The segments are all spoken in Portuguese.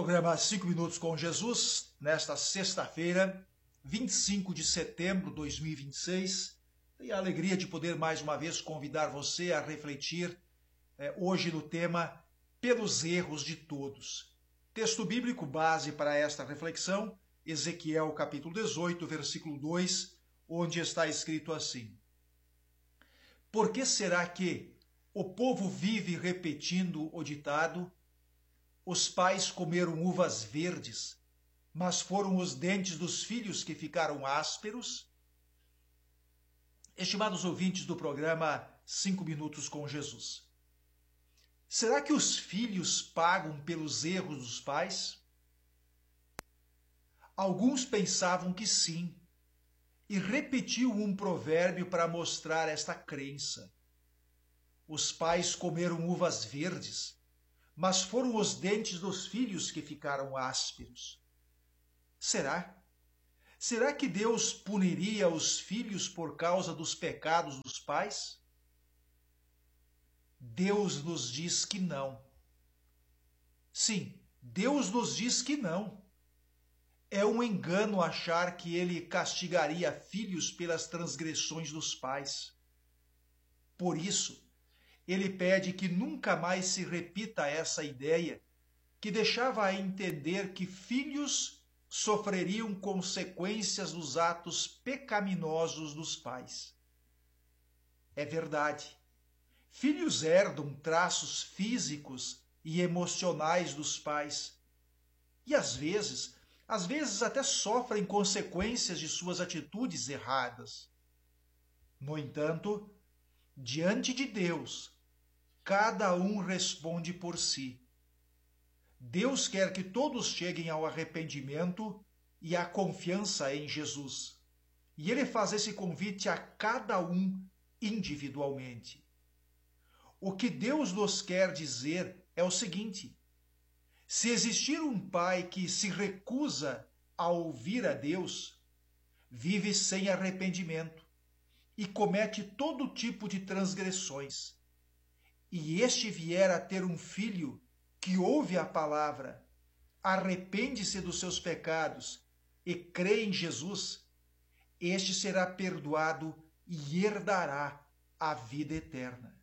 Programa 5 Minutos com Jesus, nesta sexta-feira, 25 de setembro de 2026. Tenho a alegria de poder mais uma vez convidar você a refletir hoje no tema Pelos Erros de Todos. Texto bíblico base para esta reflexão, Ezequiel capítulo 18, versículo 2, onde está escrito assim: Por que será que o povo vive repetindo o ditado: os pais comeram uvas verdes, mas foram os dentes dos filhos que ficaram ásperos? Estimados ouvintes do programa 5 Minutos com Jesus, será que os filhos pagam pelos erros dos pais? Alguns pensavam que sim, e repetiu um provérbio para mostrar esta crença. Os pais comeram uvas verdes, mas foram os dentes dos filhos que ficaram ásperos. Será? Será que Deus puniria os filhos por causa dos pecados dos pais? Deus nos diz que não. Sim, Deus nos diz que não. É um engano achar que ele castigaria filhos pelas transgressões dos pais. Por isso, ele pede que nunca mais se repita essa ideia que deixava a entender que filhos sofreriam consequências dos atos pecaminosos dos pais. É verdade. Filhos herdam traços físicos e emocionais dos pais. E às vezes até sofrem consequências de suas atitudes erradas. No entanto, diante de Deus, cada um responde por si. Deus quer que todos cheguem ao arrependimento e à confiança em Jesus. E Ele faz esse convite a cada um individualmente. O que Deus nos quer dizer é o seguinte: se existir um pai que se recusa a ouvir a Deus, vive sem arrependimento e comete todo tipo de transgressões, e este vier a ter um filho que ouve a palavra, arrepende-se dos seus pecados e crê em Jesus, este será perdoado e herdará a vida eterna.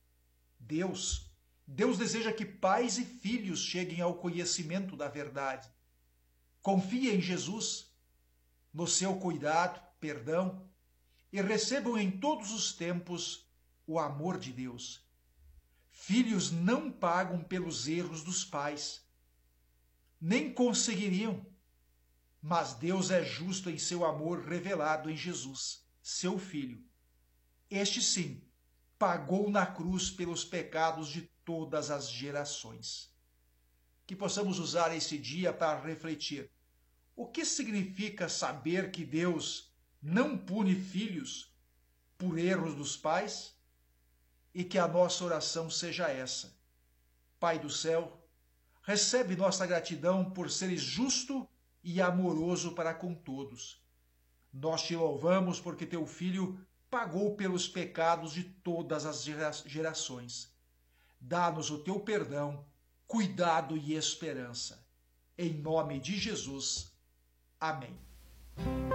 Deus deseja que pais e filhos cheguem ao conhecimento da verdade. Confiem em Jesus, no seu cuidado, perdão, e recebam em todos os tempos o amor de Deus. Filhos não pagam pelos erros dos pais. Nem conseguiriam. Mas Deus é justo em seu amor revelado em Jesus, seu Filho. Este sim, pagou na cruz pelos pecados de todas as gerações. Que possamos usar esse dia para refletir. O que significa saber que Deus não pune filhos por erros dos pais? E que a nossa oração seja essa: Pai do céu, recebe nossa gratidão por seres justo e amoroso para com todos. Nós te louvamos porque teu Filho pagou pelos pecados de todas as gerações. Dá-nos o teu perdão, cuidado e esperança. Em nome de Jesus. Amém.